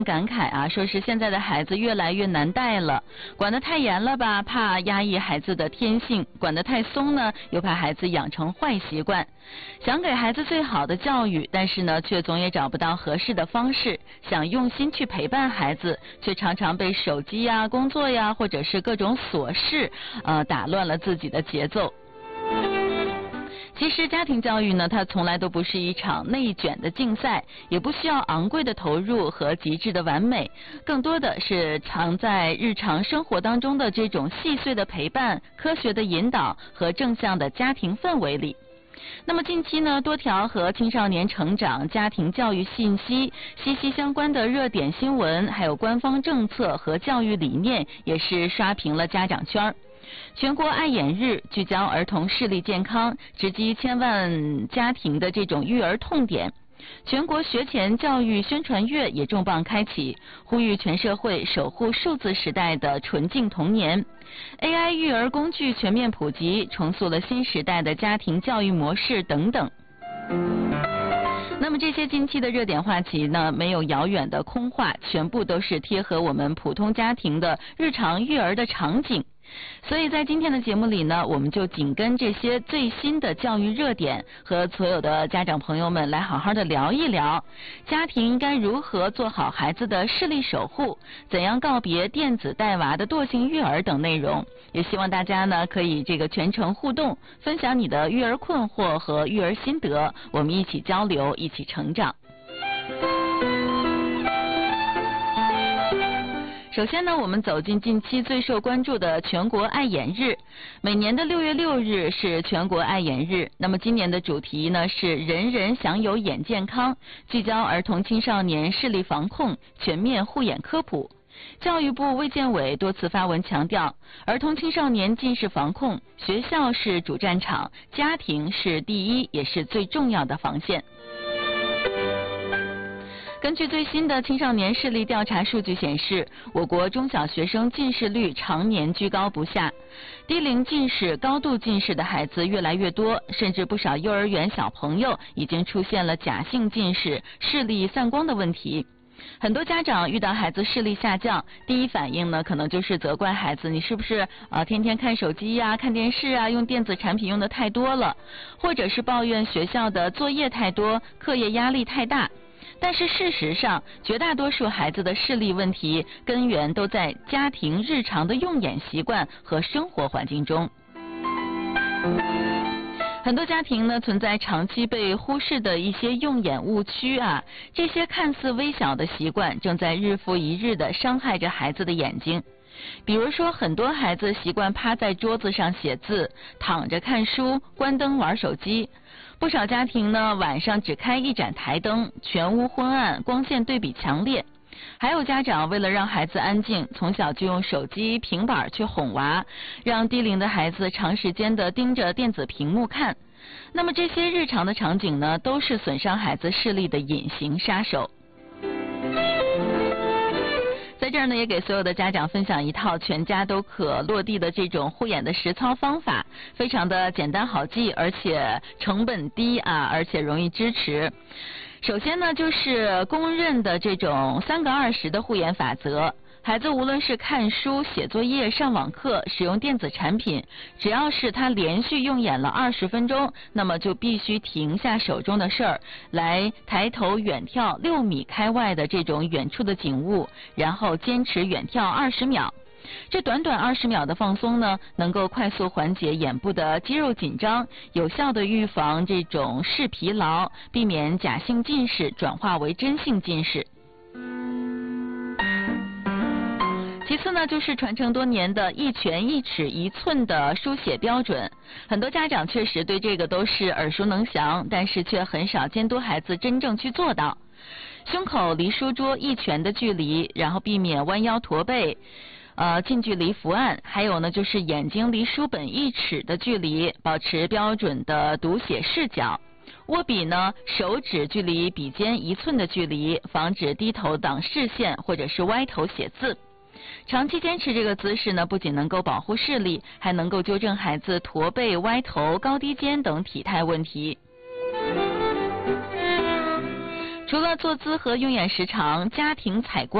感慨啊，说是现在的孩子越来越难带了，管得太严了吧，怕压抑孩子的天性；管得太松呢，又怕孩子养成坏习惯。想给孩子最好的教育，但是呢，却总也找不到合适的方式。想用心去陪伴孩子，却常常被手机呀、工作呀，或者是各种琐事，打乱了自己的节奏。其实家庭教育呢，它从来都不是一场内卷的竞赛，也不需要昂贵的投入和极致的完美，更多的是藏在日常生活当中的这种细碎的陪伴、科学的引导和正向的家庭氛围里。那么近期呢，多条和青少年成长、家庭教育信息息息相关的热点新闻，还有官方政策和教育理念，也是刷屏了家长圈。全国爱眼日聚焦儿童视力健康，直击千万家庭的这种育儿痛点。全国学前教育宣传月也重磅开启，呼吁全社会守护数字时代的纯净童年。AI 育儿工具全面普及，重塑了新时代的家庭教育模式等等。那么这些近期的热点话题呢，没有遥远的空话，全部都是贴合我们普通家庭的日常育儿的场景。所以在今天的节目里呢，我们就紧跟这些最新的教育热点，和所有的家长朋友们来好好的聊一聊，家庭应该如何做好孩子的视力守护，怎样告别电子带娃的惰性育儿等内容。也希望大家呢可以全程互动，分享你的育儿困惑和育儿心得，我们一起交流，一起成长。首先呢，我们走进近期最受关注的全国爱眼日。每年的6月6日是全国爱眼日，那么今年的主题呢是人人享有眼健康，聚焦儿童青少年视力防控，全面护眼科普。教育部卫健委多次发文强调，儿童青少年近视防控，学校是主战场，家庭是第一也是最重要的防线。根据最新的青少年视力调查数据显示，我国中小学生近视率常年居高不下，低龄近视、高度近视的孩子越来越多，甚至不少幼儿园小朋友已经出现了假性近视、视力散光的问题。很多家长遇到孩子视力下降，第一反应呢，可能就是责怪孩子，你是不是天天看手机呀、看电视啊，用电子产品用的太多了，或者是抱怨学校的作业太多，课业压力太大。但是事实上，绝大多数孩子的视力问题根源都在家庭日常的用眼习惯和生活环境中。很多家庭呢存在长期被忽视的一些用眼误区啊，这些看似微小的习惯正在日复一日地伤害着孩子的眼睛。比如说，很多孩子习惯趴在桌子上写字，躺着看书，关灯玩手机。不少家庭呢，晚上只开一盏台灯，全屋昏暗，光线对比强烈。还有家长为了让孩子安静，从小就用手机、平板去哄娃，让低龄的孩子长时间的盯着电子屏幕看。那么这些日常的场景呢，都是损伤孩子视力的隐形杀手。在这儿呢，也给所有的家长分享一套全家都可落地的这种护眼的实操方法，非常的简单好记，而且成本低啊，而且容易支持。首先呢，就是公认的这种3个20的护眼法则。孩子无论是看书、写作业、上网课、使用电子产品，只要是他连续用眼了20分钟，那么就必须停下手中的事儿，来抬头远眺6米开外的这种远处的景物，然后坚持远眺20秒。这短短20秒的放松呢，能够快速缓解眼部的肌肉紧张，有效的预防这种视疲劳，避免假性近视转化为真性近视。其次呢，就是传承多年的1拳1尺1寸的书写标准。很多家长确实对这个都是耳熟能详，但是却很少监督孩子真正去做到。胸口离书桌1拳的距离，然后避免弯腰驼背，近距离伏案，还有呢就是眼睛离书本1尺的距离，保持标准的读写视角。握笔呢，手指距离笔尖1寸的距离，防止低头挡视线或者是歪头写字。长期坚持这个姿势呢，不仅能够保护视力，还能够纠正孩子驼背、歪头、高低肩等体态问题。 除了坐姿和用眼时长，家庭采光